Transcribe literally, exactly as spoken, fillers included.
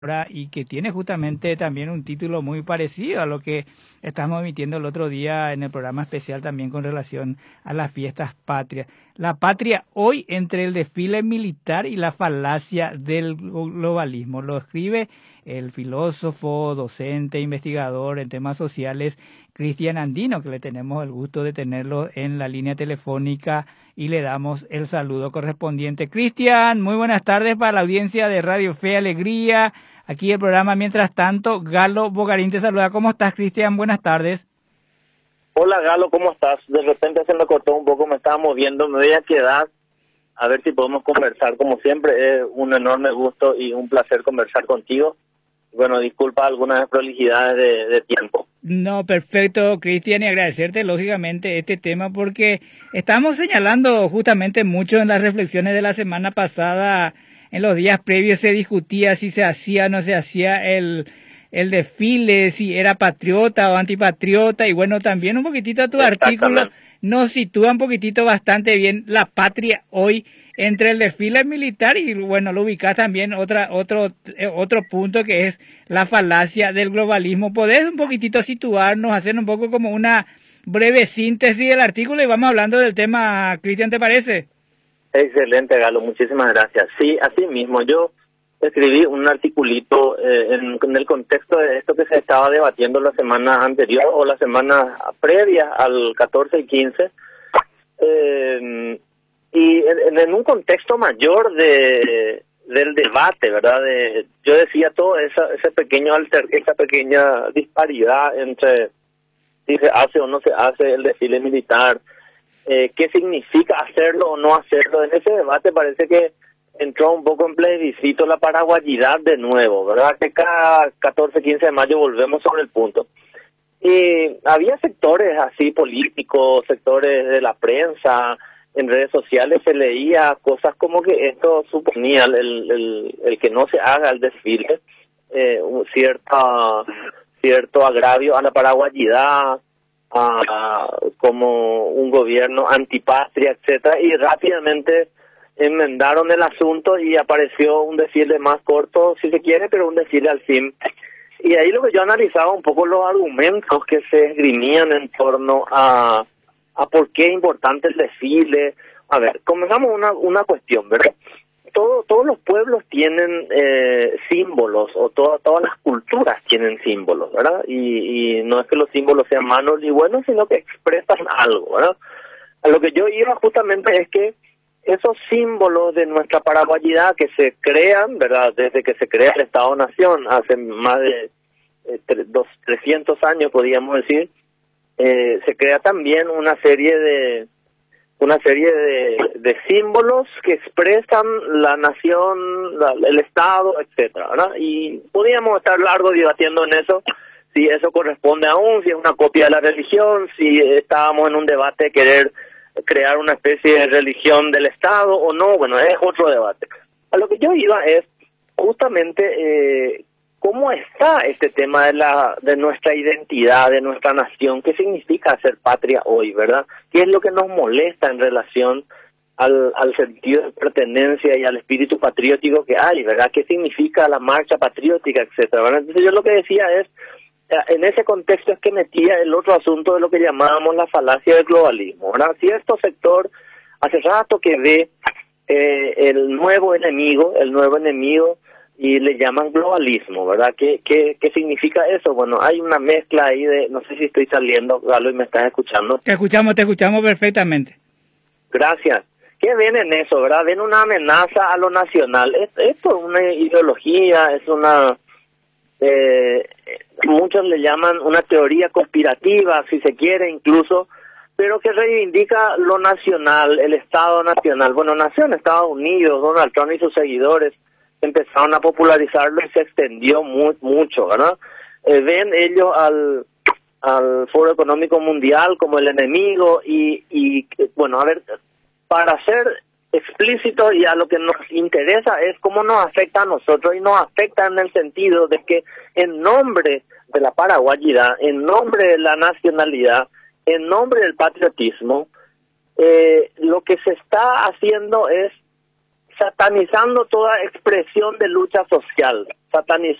y que tiene justamente también un título muy parecido a lo que estamos emitiendo el otro día en el programa especial también con relación a las fiestas patrias. La patria hoy entre el desfile militar y la falacia del globalismo. Lo escribe el filósofo, docente, investigador en temas sociales, Cristian Andino, que le tenemos el gusto de tenerlo en la línea telefónica y le damos el saludo correspondiente. Cristian, muy buenas tardes para la audiencia de Radio Fe y Alegría. Aquí el programa Mientras Tanto, Galo Bogarín te saluda. ¿Cómo estás, Cristian? Buenas tardes. Hola, Galo, ¿cómo estás? De repente se me cortó un poco, me estaba moviendo, me voy a quedar a ver si podemos conversar. Como siempre, es un enorme gusto y un placer conversar contigo. Bueno, disculpa algunas prolijidades de, de tiempo. No, perfecto, Cristian, y agradecerte lógicamente este tema porque estamos señalando justamente mucho en las reflexiones de la semana pasada. En los días previos se discutía si se hacía o no se hacía el, el desfile, si era patriota o antipatriota, y bueno, también un poquitito tu artículo nos sitúa un poquitito bastante bien la patria hoy entre el desfile militar y bueno, lo ubicás también otra, otro, otro punto que es la falacia del globalismo. ¿Podés un poquitito situarnos, hacer un poco como una breve síntesis del artículo y vamos hablando del tema, Cristian, ¿te parece? Excelente, Galo, muchísimas gracias. Sí, así mismo, yo escribí un articulito eh, en, en el contexto de esto que se estaba debatiendo la semana anterior o la semana previa al catorce y quince, eh, y en, en un contexto mayor de del debate, ¿verdad? De, yo decía todo esa, ese pequeño alter, esa pequeña disparidad entre si se hace o no se hace el desfile militar, eh, qué significa hacerlo o no hacerlo. En ese debate parece que entró un poco en plebiscito la paraguayidad de nuevo, ¿verdad? Que cada catorce, quince de mayo volvemos sobre el punto. Y había sectores así políticos, sectores de la prensa, en redes sociales se leía cosas como que esto suponía el, el, el que no se haga el desfile, eh, un cierta, cierto agravio a la paraguayidad, a, a, como un gobierno antipatria, etcétera, y rápidamente enmendaron el asunto y apareció un desfile más corto, si se quiere, pero un desfile al fin. Y ahí lo que yo analizaba un poco los argumentos que se esgrimían en torno a a por qué es importante el desfile. A ver, comenzamos una una cuestión, ¿verdad? Todo, todos los pueblos tienen eh, símbolos, o todo, todas las culturas tienen símbolos, ¿verdad? Y, y no es que los símbolos sean malos ni buenos, sino que expresan algo, ¿verdad? A lo que yo iba justamente es que esos símbolos de nuestra paraguayidad que se crean, ¿verdad? Desde que se crea el Estado-Nación, hace más de eh, tre- dos, trescientos años, podríamos decir, Eh, se crea también una serie de una serie de, de símbolos que expresan la nación, la, el Estado, etcétera, ¿verdad? Y podríamos estar largo debatiendo en eso, si eso corresponde aún, si es una copia de la religión, si estábamos en un debate de querer crear una especie de religión del Estado o no. Bueno, es otro debate. A lo que yo iba es justamente eh, ¿cómo está este tema de la de nuestra identidad, de nuestra nación? ¿Qué significa ser patria hoy, verdad? ¿Qué es lo que nos molesta en relación al, al sentido de pertenencia y al espíritu patriótico que hay, verdad? ¿Qué significa la marcha patriótica, etcétera, ¿verdad? Entonces yo lo que decía es, en ese contexto es que metía el otro asunto de lo que llamábamos la falacia del globalismo, ¿verdad? Cierto sector hace rato que ve eh, el nuevo enemigo, el nuevo enemigo, y le llaman globalismo, ¿verdad? ¿Qué, qué, ¿Qué significa eso? Bueno, hay una mezcla ahí de, no sé si estoy saliendo, Galo, y me estás escuchando. Te escuchamos, te escuchamos perfectamente. Gracias. ¿Qué ven en eso, verdad? Ven una amenaza a lo nacional. Esto es una ideología, es una... Eh, muchos le llaman una teoría conspirativa, si se quiere incluso, pero que reivindica lo nacional, el Estado nacional. Bueno, nació en Estados Unidos, Donald Trump y sus seguidores empezaron a popularizarlo y se extendió muy, mucho, ¿verdad? Eh, ven ellos al, al Foro Económico Mundial como el enemigo y, y, bueno, a ver, para ser explícito y a lo que nos interesa es cómo nos afecta a nosotros, y nos afecta en el sentido de que en nombre de la paraguayidad, en nombre de la nacionalidad, en nombre del patriotismo, eh, lo que se está haciendo es satanizando toda expresión de lucha social, satanizando